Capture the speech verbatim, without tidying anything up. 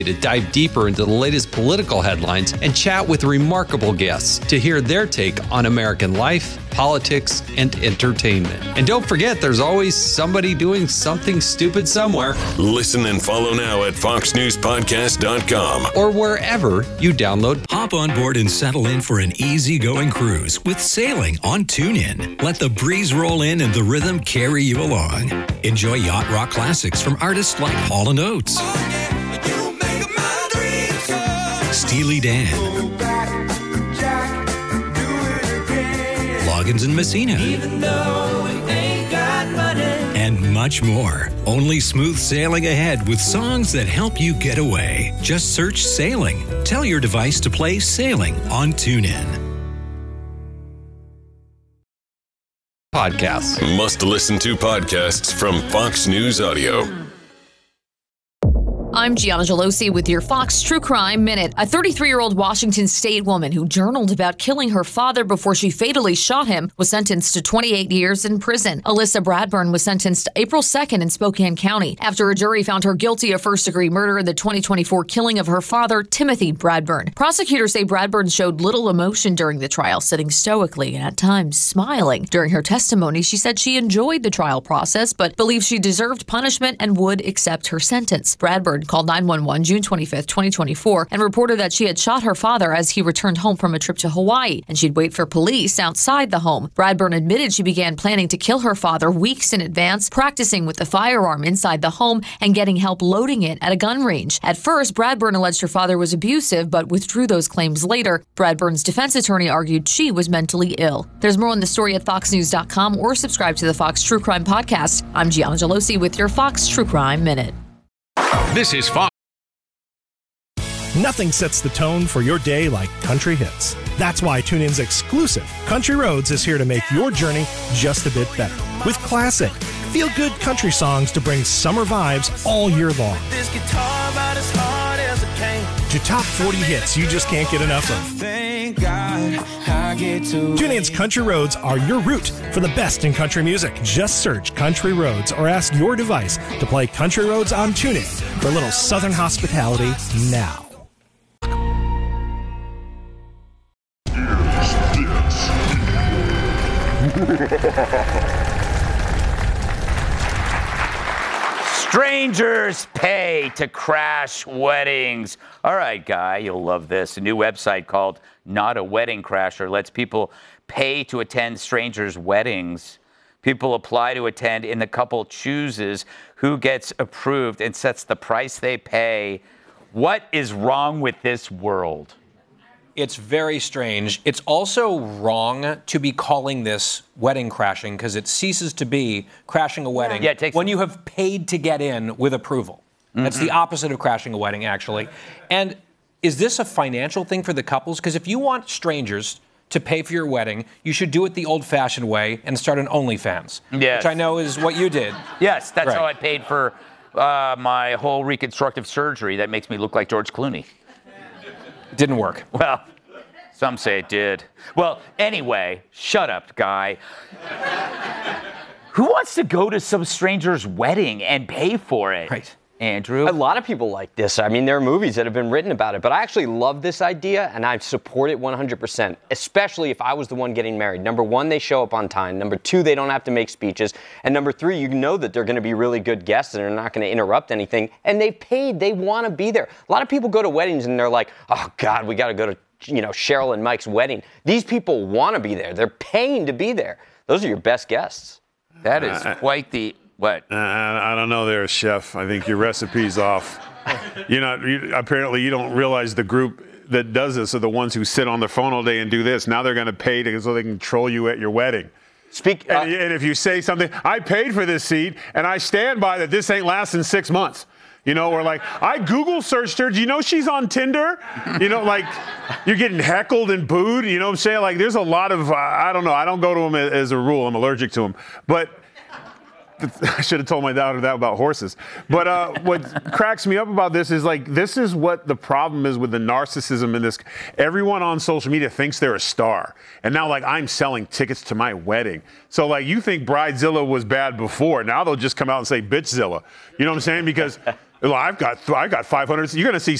to dive deeper into the latest political headlines and chat with remarkable guests to hear their take on American life, politics, and entertainment. And don't forget, there's always somebody doing something stupid somewhere. Listen and follow now at fox news podcast dot com or wherever you download. Hop on board and settle in for an easygoing cruise with sailing on TuneIn. Let the breeze roll in and the rhythm carry you along. Enjoy yacht rock classics from artists like Hall and Oates, Steely Dan, Loggins and Messina, and much more. Only smooth sailing ahead with songs that help you get away. Just search Sailing. Tell your device to play Sailing on TuneIn. Podcasts. Must listen to podcasts from Fox News Audio. I'm Gianna Gelosi with your Fox True Crime Minute. A thirty-three-year-old Washington State woman who journaled about killing her father before she fatally shot him was sentenced to twenty-eight years in prison. Alyssa Bradburn was sentenced April second in Spokane County after a jury found her guilty of first-degree murder in the twenty twenty-four killing of her father, Timothy Bradburn. Prosecutors say Bradburn showed little emotion during the trial, sitting stoically and at times smiling. During her testimony, she said she enjoyed the trial process but believed she deserved punishment and would accept her sentence. Bradburn called nine one one June twenty-fifth, twenty twenty-four, and reported that she had shot her father as he returned home from a trip to Hawaii, and she'd wait for police outside the home. Bradburn admitted she began planning to kill her father weeks in advance, practicing with the firearm inside the home and getting help loading it at a gun range. At first, Bradburn alleged her father was abusive, but withdrew those claims later. Bradburn's defense attorney argued she was mentally ill. There's more on the story at fox news dot com or subscribe to the Fox True Crime Podcast. I'm Gianna Gelosi with your Fox True Crime Minute. This is Fox. Nothing sets the tone for your day like country hits. That's why TuneIn's exclusive Country Roads is here to make your journey just a bit better. With classic, feel-good country songs to bring summer vibes all year long. This guitar about as hard as it came. To top forty hits you just can't get enough of. Thank God I get to TuneIn's Country Roads are your route for the best in country music. Just search Country Roads or ask your device to play Country Roads on TuneIn for a little southern hospitality now. Strangers pay to crash weddings. All right, Guy, you'll love this. A new website called Not a Wedding Crasher lets people pay to attend strangers' weddings. People apply to attend, and the couple chooses who gets approved and sets the price they pay. What is wrong with this world? It's very strange. It's also wrong to be calling this wedding crashing because it ceases to be crashing a wedding yeah, it takes when you have paid to get in with approval. Mm-hmm. That's the opposite of crashing a wedding, actually. And is this a financial thing for the couples? Because if you want strangers to pay for your wedding, you should do it the old-fashioned way and start an OnlyFans, yes. which I know is what you did. Yes, that's right. how I paid for uh, my whole reconstructive surgery that makes me look like George Clooney. Didn't work. Well, some say it did. Well, anyway, shut up, Guy. Who wants to go to some stranger's wedding and pay for it? Right. Andrew? A lot of people like this. I mean, there are movies that have been written about it, but I actually love this idea, and I support it one hundred percent, especially if I was the one getting married. Number one, they show up on time. Number two, they don't have to make speeches. And number three, you know that they're going to be really good guests and they're not going to interrupt anything. And they've paid. They want to be there. A lot of people go to weddings and they're like, oh, God, we got to go to, you know, Cheryl and Mike's wedding. These people want to be there. They're paying to be there. Those are your best guests. That is uh, quite the... What? Uh, I don't know there, Chef. I think your recipe's off. You're not, you, apparently you don't realize the group that does this are the ones who sit on their phone all day and do this. Now they're going to pay to, so they can troll you at your wedding. Speak. Uh, and, and if you say something, I paid for this seat, and I stand by that this ain't lasting six months. You know, or like, I Google searched her. Do you know she's on Tinder? You know, like, you're getting heckled and booed. You know what I'm saying? Like, there's a lot of, uh, I don't know. I don't go to them as, as a rule. I'm allergic to them. But I should have told my daughter that about horses. But uh, what cracks me up about this is, like, this is what the problem is with the narcissism in this. Everyone on social media thinks they're a star. And now, like, I'm selling tickets to my wedding. So, like, you think Bridezilla was bad before. Now they'll just come out and say Bitchzilla. You know what I'm saying? Because Well, I've got I got five hundred. You're going to see